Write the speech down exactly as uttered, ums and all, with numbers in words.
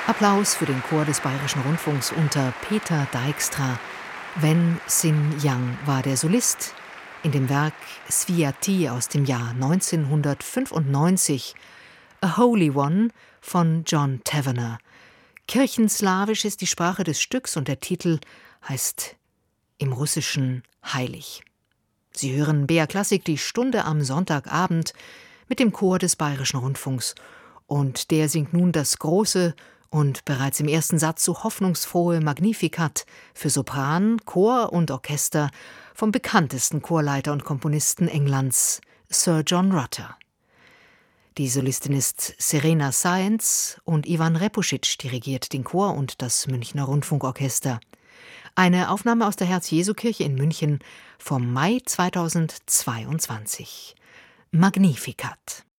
Applaus für den Chor des Bayerischen Rundfunks unter Peter Dijkstra. Wen Sin Yang war der Solist in dem Werk Sviati aus dem Jahr neunzehnhundertfünfundneunzig, A Holy One von John Tavener. Kirchenslawisch ist die Sprache des Stücks und der Titel heißt im Russischen heilig. Sie hören B R Klassik, die Stunde am Sonntagabend mit dem Chor des Bayerischen Rundfunks. Und der singt nun das große und bereits im ersten Satz so hoffnungsfrohe Magnificat für Sopran, Chor und Orchester vom bekanntesten Chorleiter und Komponisten Englands, Sir John Rutter. Die Solistin ist Serena Sáenz und Ivan Repusic dirigiert den Chor und das Münchner Rundfunkorchester. Eine Aufnahme aus der Herz-Jesu-Kirche in München vom Mai zweitausendzweiundzwanzig. Magnificat.